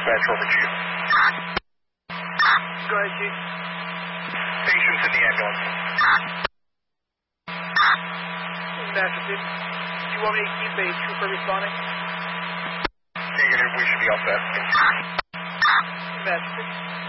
dispatch over to you. Go ahead, Chief. Patients in the ambulance. Masterson, do you want me to keep a trooper responding? Negative, we should be all set. Masterson.